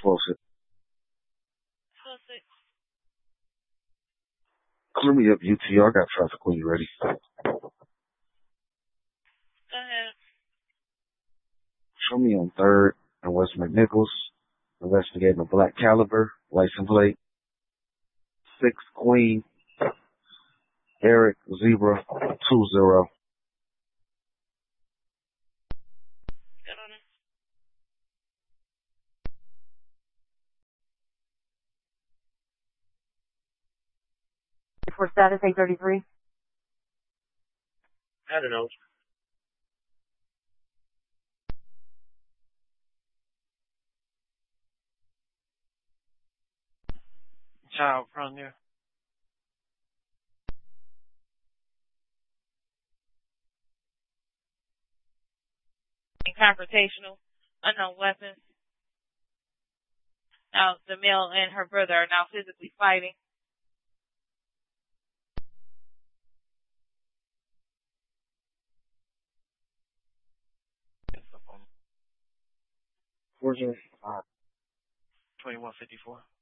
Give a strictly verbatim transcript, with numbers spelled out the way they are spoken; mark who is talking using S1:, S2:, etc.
S1: post it.
S2: Post it.
S1: Clear me up, U T R. I got traffic when you're ready.
S2: Go ahead.
S1: Show me on third and West McNichols. Investigating a black Caliber, license plate. Six Queen. Eric Zebra two zero.
S2: Get on it.
S3: For status eight thirty-three.
S4: I don't know.
S5: Child from there.
S2: Confrontational, unknown weapons. Now, the male and her brother are now physically fighting.
S4: Where's your, uh,
S5: twenty-one fifty-four.